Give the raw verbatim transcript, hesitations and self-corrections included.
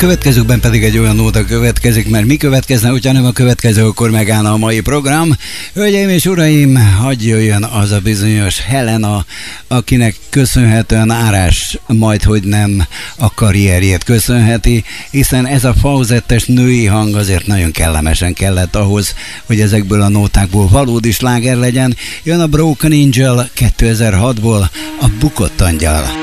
következőkben pedig egy olyan nóta következik, mert mi következne, hogyha nem a következő, akkor megállna a mai program. Hölgyeim és uraim, hadd jöjjön az a bizonyos Helena, akinek köszönhetően Árás majdhogy nem a karrierjét köszönheti, hiszen ez a falzettes női hang azért nagyon kellemesen kellett ahhoz, hogy ezekből a nótákból valódi sláger legyen. Jön a Broken Angel kétezer-hatból, a Bukott Angyal.